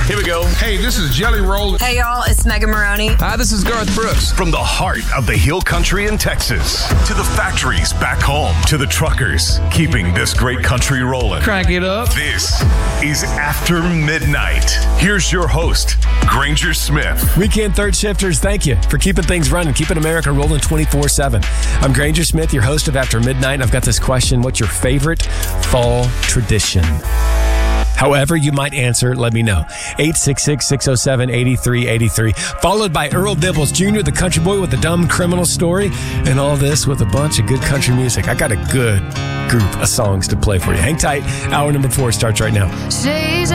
Here we go. Hey, this is Jelly Roll. Hey, y'all, it's Megan Maroney. Hi, this is Garth Brooks. From the heart of the Hill Country in Texas to the factories back home to the truckers keeping this great country rolling. Crank it up. This is After Midnight. Here's your host, Granger Smith. Weekend third shifters, thank you for keeping things running, keeping America rolling 24/7. I'm Granger Smith, your host of After Midnight, and I've got this question. What's your favorite fall tradition? However you might answer, let me know. 866-607-8383. Followed by Earl Dibbles Jr., the country boy with the dumb criminal story, and all this with a bunch of good country music. I got a good group of songs to play for you. Hang tight. Hour number 4 starts right now. She's